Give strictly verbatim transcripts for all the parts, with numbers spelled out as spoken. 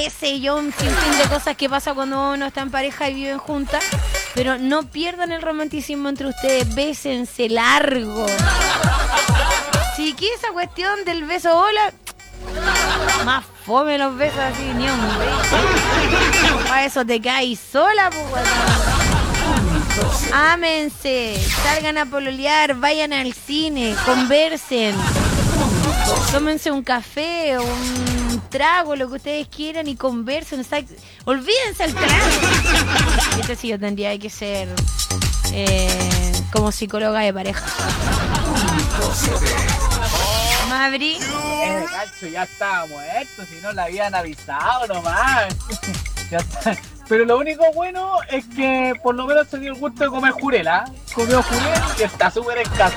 qué sé yo, un sinfín de cosas que pasa cuando uno está en pareja y viven juntas. Pero no pierdan el romanticismo entre ustedes, bésense largo. Sí, que esa cuestión del beso hola, más fome los besos así, ni un beso. Para eso te caes sola, pues. Ámense, salgan a pololear, vayan al cine, conversen, tómense un café, un trago, lo que ustedes quieran y conversen. O sea, olvídense el trago. Este sí yo tendría que ser eh, como psicóloga de pareja. Mabri. Ese cacho ya estaba muerto, si no le habían avisado nomás. Ya está. Pero lo único bueno es que por lo menos se dio el gusto de comer jurel, ¿eh? Comió jurel y está súper escaso.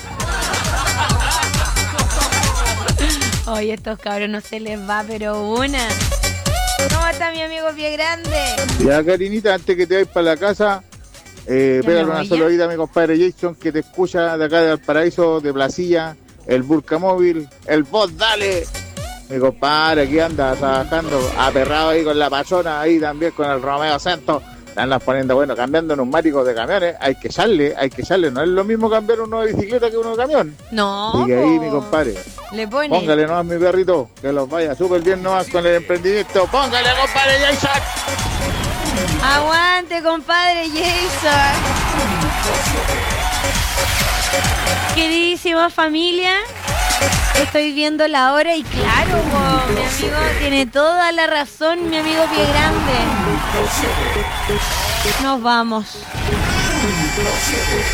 Oye, estos cabros no se les va, pero una. ¿Cómo está mi amigo Pie Grande? Ya, Karinita, antes que te vayas para la casa, eh, pégale una saludita a mi compadre Jason, que te escucha de acá de Valparaíso, de Placilla, el Burka Móvil, el Vos Dale. Mi compadre aquí anda trabajando, aperrado ahí con la pachona, ahí también con el Romeo Santos. Andan poniendo, bueno, cambiando neumáticos de camiones, hay que echarle, hay que echarle. No es lo mismo cambiar uno de bicicleta que uno de camión. No. Y que ahí, mi compadre, le pone. Póngale nomás, mi perrito, que los vaya súper bien nomás con el emprendimiento. Póngale, compadre Jason. Aguante, compadre Jason. Queridísima familia, estoy viendo la hora y claro, wow, mi amigo tiene toda la razón, mi amigo Pie Grande. Nos vamos.